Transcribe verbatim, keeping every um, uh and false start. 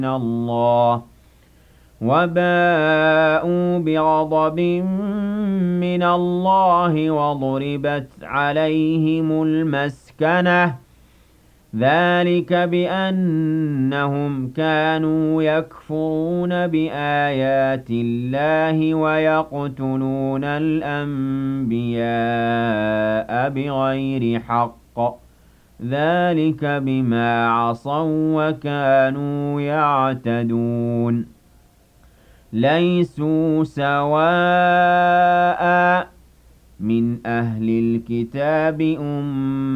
اللَّهِ وَبَاءُوا بِغَضَبٍ مِّنَ اللَّهِ وَضُرِبَتْ عَلَيْهِمُ الْمَسْكَنَةُ ۚ ذَٰلِكَ بِأَنَّهُمْ كَانُوا يَكْفُرُونَ بِآيَاتِ اللَّهِ وَيَقْتُلُونَ الْأَنبِيَاءَ بِغَيْرِ حَقٍّ ۚ ذَٰلِكَ بِمَا عَصَوا وَّكَانُوا يَعْتَدُونَ لَيْسُوا سَوَاءً ۗ مِّنْ أَهْلِ الْكِتَابِ أُمَّةٌ